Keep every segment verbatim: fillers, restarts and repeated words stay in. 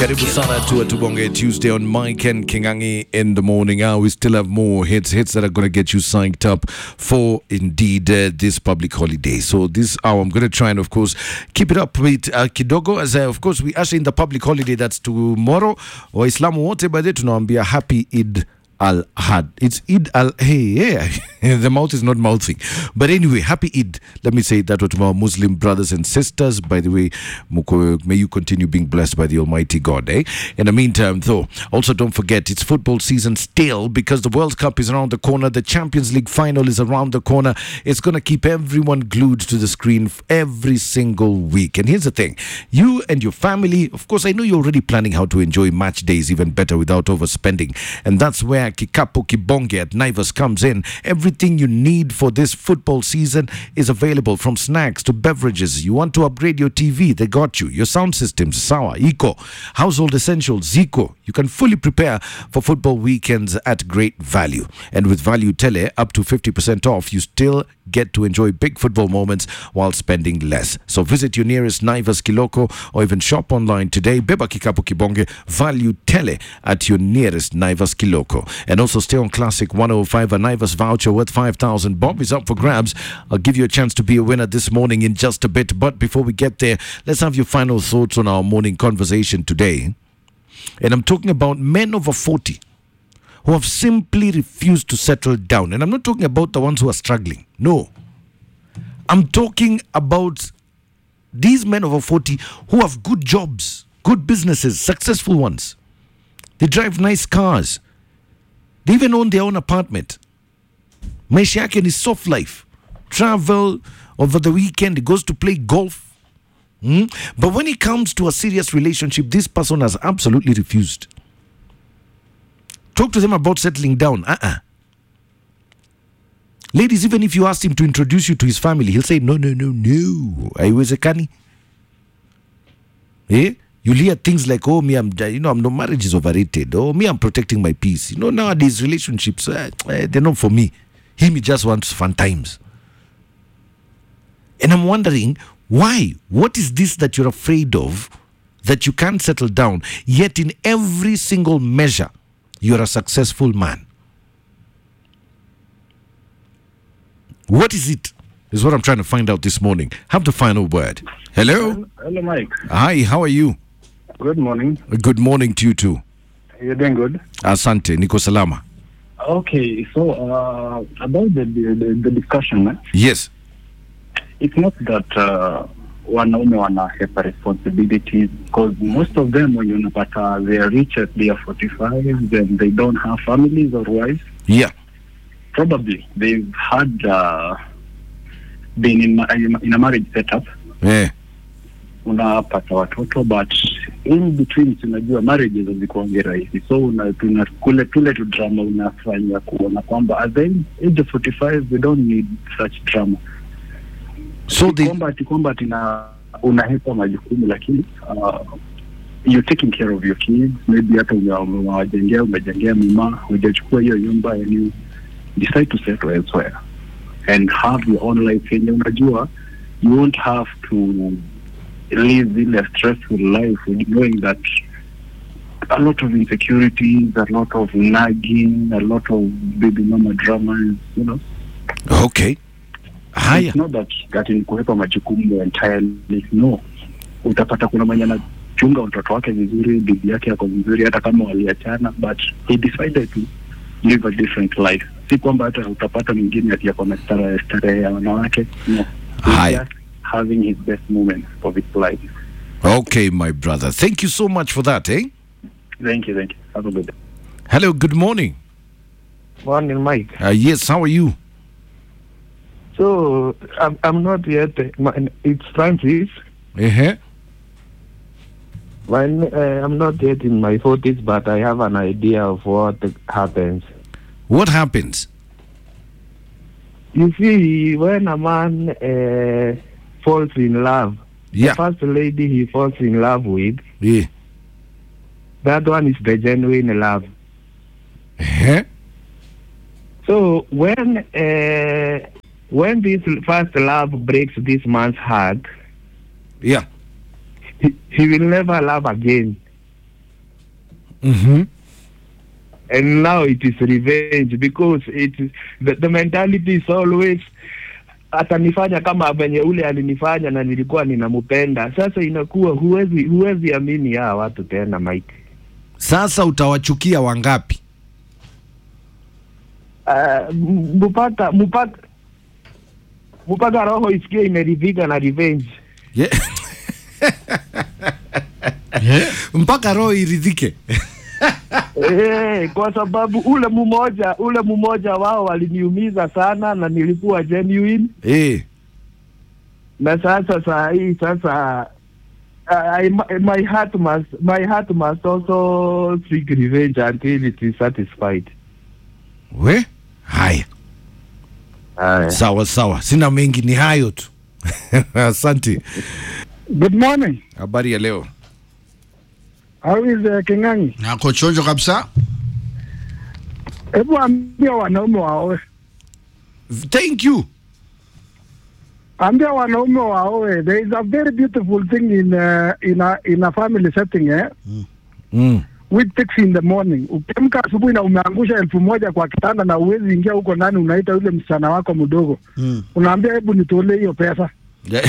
Karibu sana to Tubonge Tuesday on Mike and Kingangi in the morning hour. We still have more hits, hits that are going to get you psyched up for indeed uh, this public holiday. So this hour, I'm going to try and, of course, keep it up with uh, Kidogo. As uh, of course, we usher in the public holiday that's tomorrow. Waislamu wote by the tunawaambia happy Eid Al-Had. It's Eid Al... Hey, yeah. The mouth is not mouthing. But anyway, happy Eid. Let me say that to our Muslim brothers and sisters. By the way, may you continue being blessed by the Almighty God, eh? In the meantime, though, also don't forget, it's football season still because the World Cup is around the corner. The Champions League final is around the corner. It's going to keep everyone glued to the screen every single week. And here's the thing. You and your family, of course, I know you're already planning how to enjoy match days even better without overspending. And that's where Kikapu Kibonge at Naivas comes in. Everything you need for this football season is available, from snacks to beverages. You want to upgrade your T V, they got you. Your sound systems, Sawa, Eco. Household essentials, Zico. You can fully prepare for football weekends at great value. And with Value Tele, up to fifty percent off, you still get to enjoy big football moments while spending less. So visit your nearest Naivas Kiloko or even shop online today. Beba Kikapu Kibonge, Value Tele at your nearest Naivas Kiloko. And also stay on Classic one oh five, a Naivas voucher worth five thousand. Bob is up for grabs. I'll give you a chance to be a winner this morning in just a bit. But before we get there, let's have your final thoughts on our morning conversation today. And I'm talking about men over forty who have simply refused to settle down. And I'm not talking about the ones who are struggling. No. I'm talking about these men over forty who have good jobs, good businesses, successful ones. They drive nice cars. They even own their own apartment. Maisha yake ni soft life. Travel over the weekend. He goes to play golf. Hmm? But when it comes to a serious relationship, this person has absolutely refused. Talk to them about settling down. Uh-uh. Ladies, even if you ask him to introduce you to his family, he'll say, no, no, no, no. Haiwezekani. Eh? You'll hear things like, oh, me, I'm, you know, I'm no, marriage is overrated. Oh, me, I'm protecting my peace. You know, nowadays, relationships, eh, eh, they're not for me. Him, he just wants fun times. And I'm wondering, why? What is this that you're afraid of, that you can't settle down, yet in every single measure, you're a successful man? What is it? Is what I'm trying to find out this morning. Have the final word. Hello? Hello, Mike. Hi, how are you? Good morning. Good morning to you too. You're doing good? Asante, niko salama. Okay, so uh, about the, the, the discussion, eh? Yes. It's not that uh, wanaume wanahepa responsibilities, because most of them, when you know, but, uh, they are rich at they are forty-five, then they don't have families or wives. Yeah. Probably they've had uh, been in, in a marriage setup. Yeah. Unapata watoto, but in between tunajua marriages hazikuangi rahisi, so una tuna kule tule tu drama unafanya kuona kwamba at the age of forty-five we don't need such drama. So the kwamba ati kwamba tina unahepa majukumu, lakini uh, you're taking care of your kids, maybe hata umewajengea umejengea mama, hujachukua hiyo nyumba, and you decide to settle elsewhere and have your own life. And unajua you won't have to live in a stressful life knowing that a lot of insecurities, a lot of nagging, a lot of baby mama dramas, you know. Okay. Haya. It's not that that in kuhepa majukumu entirely, no. Utapata kuna mwenye anachunga watoto wake vizuri, bibi yake yako vizuri hata kama waliachana, but he decided to live a different life. Si kwamba hata utapata mwingine ati yako na starehe starehe ya wanawake, no. Haya. Having his best moment of his life. Okay, my brother. Thank you so much for that, eh? Thank you, thank you. Have a good day. Hello, good morning. Morning, Mike. Uh, yes, how are you? So, I'm, I'm not yet, my, it's Francis. Uh-huh. When, uh, I'm not yet in my forties, but I have an idea of what happens. What happens? You see, when a man uh, falls in love, Yeah. the first lady he falls in love with, Yeah. that one is the genuine love. Uh-huh. So when uh, when this first love breaks this man's heart, Yeah. he, he will never love again. Mhm. And now it is revenge because it is, the, the mentality is always atanifanya kama venye ule alinifanya na nilikuwa ninamupenda. Sasa inakuwa huwezi huwezi amini ya watu tena Mike. Sasa utawachukia wangapi? Uh, mpaka mpaka mpaka roho isikie imeridhika na revenge. Yeah. Yeah. Mpaka roho iridhike. Eh, kwa sababu ule mmoja ule mmoja wao waliniumiza sana na nilikuwa genuine. Eh. Na sasa saa hii sasa uh, I, my heart must my heart must also seek revenge until it is satisfied. We? Haya. Haya. Sawa sawa. Sina mengi, ni hayo tu. Asante. Good morning. Habari ya leo? How is uh, Kingangi? Nako chonjo kabisa. Hebu ambia wanaume waoe. Thank you. Ambia wanaume waoe. There is a very beautiful thing in uh, in a in a family setting eh. Mm. With six in the morning. Ukiamka asubuhi na umeangusha elfu moja kwa kitanda na uwezi ingia huko ndani, unaita yule msichana wako mdogo. Mm. Unaambia hebu nitolee hiyo pesa. Yeah.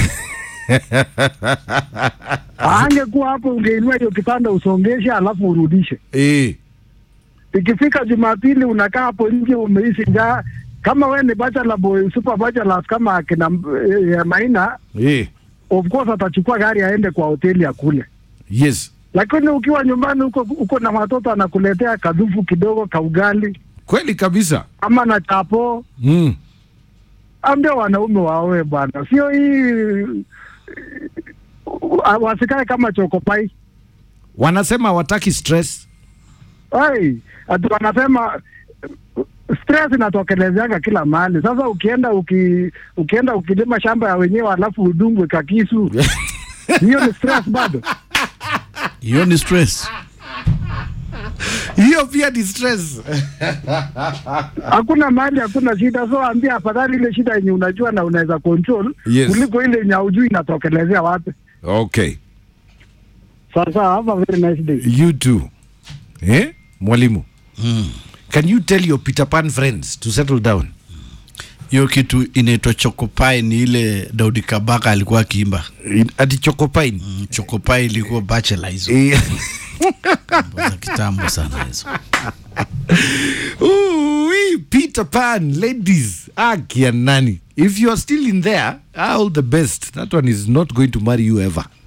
Angekuwa hapo ungeinua hiyo kitanda usongeshe alafu urudishe. Eh. Ikifika Jumapili unakaa hapo nje umeishi njaa. Kama wewe ni bachelor boy, super bachelor kama akina eh, Maina, Eh. of course atachukua gari aende kwa hoteli ya kule. Yes. Lakini ukiwa nyumbani huko uko na watoto anakuletea kadhufu kidogo ka ugali Kweli kabisa. ama na chapo. Mm. Ambia wanaume waoe bwana. Sio hii uh, wasikae kama chokopai. Wanasema wataki stress. Ai, ati wanasema stress inatokelezeanga kila mahali. Sasa ukienda uki, ukienda ukilima shamba ya wenyewe alafu udungwe kakisu. Hiyo ni stress bado. Hiyo ni stress. Hiyo pia ni stress. Hakuna mahali hakuna shida, so ambia afadhali ile shida yenye unajua na unaweza control, Yes. kuliko ile yenye hujui inatokelezea wapi. Okay. Sasa have a very nice day. You too. Eh? Mwalimu. Mm. Can you tell your Peter Pan friends to settle down? Hiyo kitu inaitwa Chokopai, ni ile Daudi Kabaka alikuwa akiimba. In- Ati Chokopain. Mm, Chokopai ilikuwa bachelor hizo. Eh. Za kitambo sana hizo. Ooh, wee, Peter Pan, ladies. Ah, kia nani. If you are still in there, all the best. That one is not going to marry you ever.